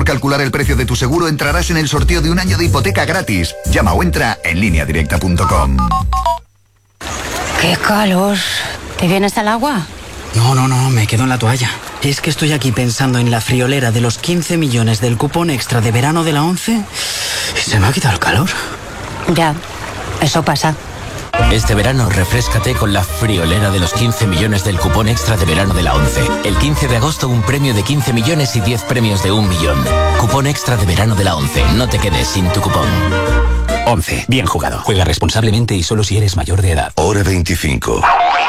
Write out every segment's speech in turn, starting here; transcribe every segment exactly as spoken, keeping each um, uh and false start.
calcular el precio de tu seguro entrarás en el sorteo de un año de hipoteca gratis. Llama o entra en línea directa punto com. ¡Qué calor! ¿Te vienes al agua? No, no, no, me quedo en la toalla. Es que estoy aquí pensando en la friolera de los quince millones del cupón extra de verano de la ONCE y se me ha quitado el calor. Ya, eso pasa. Este verano refréscate con la friolera de los quince millones del cupón extra de verano de la ONCE. El quince de agosto un premio de quince millones y diez premios de un millón. Cupón extra de verano de la ONCE. No te quedes sin tu cupón. ONCE. Bien jugado. Juega responsablemente y solo si eres mayor de edad. Hora veinticinco.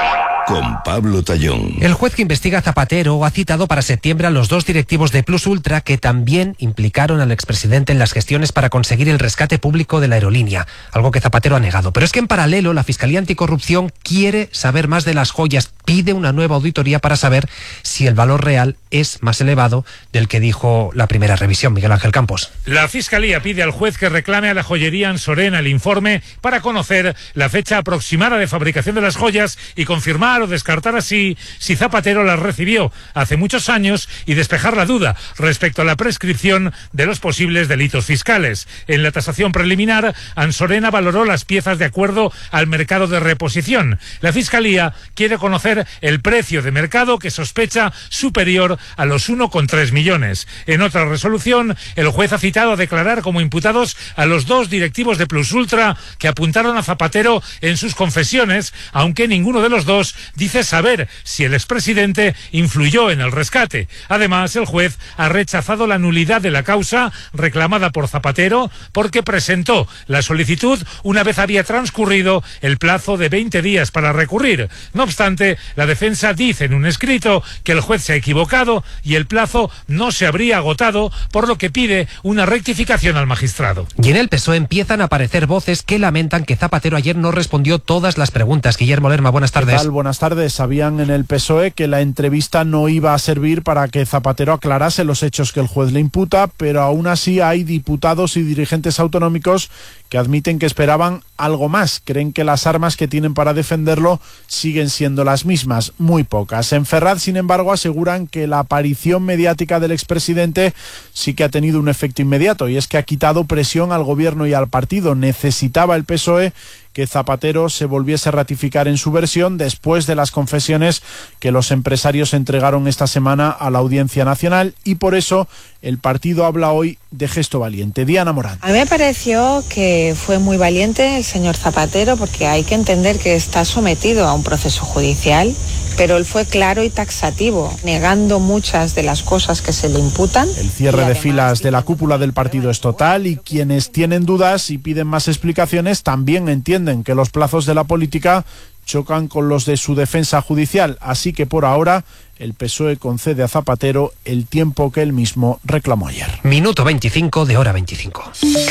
Con Pablo Tallón. El juez que investiga a Zapatero ha citado para septiembre a los dos directivos de Plus Ultra que también implicaron al expresidente en las gestiones para conseguir el rescate público de la aerolínea, algo que Zapatero ha negado. Pero es que en paralelo la Fiscalía Anticorrupción quiere saber más de las joyas, pide una nueva auditoría para saber si el valor real es más elevado del que dijo la primera revisión. Miguel Ángel Campos. La Fiscalía pide al juez que reclame a la joyería Ansorena el informe para conocer la fecha aproximada de fabricación de las joyas y confirmar o descartar así si Zapatero las recibió hace muchos años y despejar la duda respecto a la prescripción de los posibles delitos fiscales. En la tasación preliminar, Ansorena valoró las piezas de acuerdo al mercado de reposición. La Fiscalía quiere conocer el precio de mercado que sospecha superior a los uno coma tres millones. En otra resolución, el juez ha citado a declarar como imputados a los dos directivos de Plus Ultra que apuntaron a Zapatero en sus confesiones, aunque ninguno de los dos dice saber si el expresidente influyó en el rescate. Además, el juez ha rechazado la nulidad de la causa reclamada por Zapatero porque presentó la solicitud una vez había transcurrido el plazo de veinte días para recurrir. No obstante, la defensa dice en un escrito que el juez se ha equivocado y el plazo no se habría agotado, por lo que pide una rectificación al magistrado. Y en el P S O E empiezan a aparecer voces que lamentan que Zapatero ayer no respondió todas las preguntas. Guillermo Lerma, buenas tardes. ¿Qué tal? Buenas tardes. Sabían en el P S O E que la entrevista no iba a servir para que Zapatero aclarase los hechos que el juez le imputa, pero aún así hay diputados y dirigentes autonómicos que admiten que esperaban algo más. Creen que las armas que tienen para defenderlo siguen siendo las mismas, muy pocas. En Ferraz, sin embargo, aseguran que la aparición mediática del expresidente sí que ha tenido un efecto inmediato, y es que ha quitado presión al gobierno y al partido. Necesitaba el P S O E que Zapatero se volviese a ratificar en su versión después de las confesiones que los empresarios entregaron esta semana a la Audiencia Nacional, y por eso el partido habla hoy de gesto valiente. Diana Morán. A mí me pareció que fue muy valiente el señor Zapatero, porque hay que entender que está sometido a un proceso judicial, pero él fue claro y taxativo, negando muchas de las cosas que se le imputan. El cierre de filas de la cúpula del partido es total, y quienes tienen dudas y piden más explicaciones también entienden que los plazos de la política chocan con los de su defensa judicial, así que por ahora el P S O E concede a Zapatero el tiempo que él mismo reclamó ayer. Minuto veinticinco de Hora veinticinco.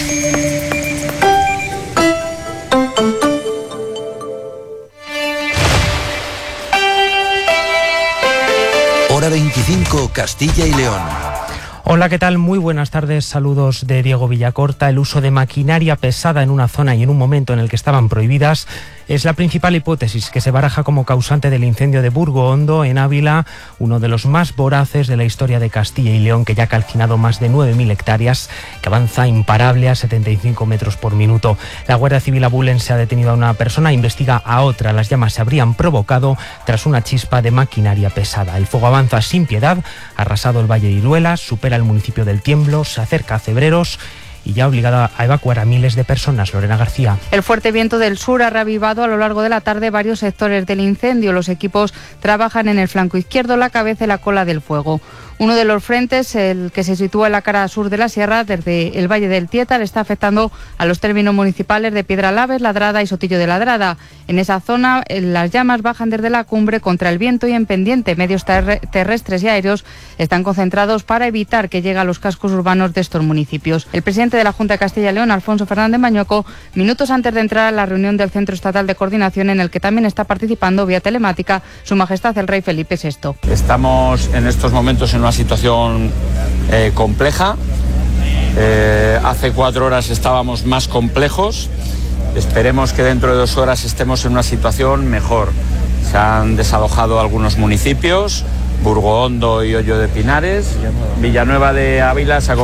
Hora veinticinco, Castilla y León. Hola, ¿qué tal? Muy buenas tardes, saludos de Diego Villacorta. El uso de maquinaria pesada en una zona y en un momento en el que estaban prohibidas es la principal hipótesis que se baraja como causante del incendio de Burgo Hondo, en Ávila, uno de los más voraces de la historia de Castilla y León, que ya ha calcinado más de nueve mil hectáreas, que avanza imparable a setenta y cinco metros por minuto. La Guardia Civil abulense ha detenido a una persona, investiga a otra. Las llamas se habrían provocado tras una chispa de maquinaria pesada. El fuego avanza sin piedad, ha arrasado el Valle de Iruelas, supera el municipio del Tiemblo, se acerca a Cebreros y ya ha obligado a evacuar a miles de personas. Lorena García. El fuerte viento del sur ha reavivado a lo largo de la tarde varios sectores del incendio. Los equipos trabajan en el flanco izquierdo, la cabeza y la cola del fuego. Uno de los frentes, el que se sitúa en la cara sur de la sierra, desde el Valle del Tieta, le está afectando a los términos municipales de Piedralaves, Ladrada y Sotillo de Ladrada. En esa zona, las llamas bajan desde la cumbre contra el viento y en pendiente. Medios terrestres y aéreos están concentrados para evitar que llegue a los cascos urbanos de estos municipios. El presidente de la Junta de Castilla y León, Alfonso Fernández Mañueco, minutos antes de entrar a la reunión del Centro Estatal de Coordinación, en el que también está participando vía telemática Su Majestad el Rey Felipe sexto. Estamos en estos momentos en una situación eh, compleja. Eh, hace cuatro horas estábamos más complejos. Esperemos que dentro de dos horas estemos en una situación mejor. Se han desalojado algunos municipios, Burgo Hondo y Hoyo de Pinares. Villanueva de Ávila se ha